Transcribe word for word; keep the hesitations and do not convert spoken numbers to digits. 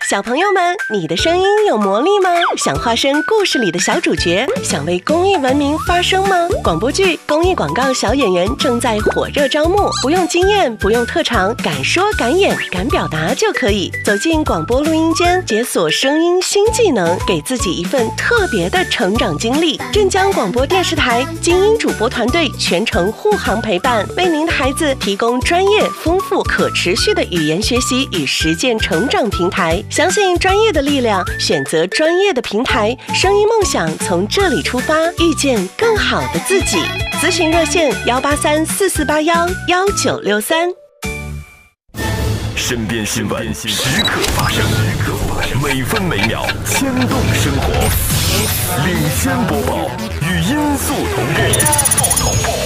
小朋友们，你的声音有魔力吗？想化身故事里的小主角，想为公益文明发声吗？广播剧、公益广告小演员正在火热招募，不用经验，不用特长，敢说敢演敢表达就可以走进广播录音间，解锁声音新技能，给自己一份特别的成长经历。镇江广播电视台精英主播团队全程护航陪伴，为您的孩子提供专业、丰富、可持续的语言学习与实践成长平台。相信专业的力量，选择专业的平台，声音梦想从这里出发，遇见更好的自己。咨询热线幺八三四四八幺幺九六三。 身边新闻时刻发生，每分每秒牵动生活，领先播报，与音速同步。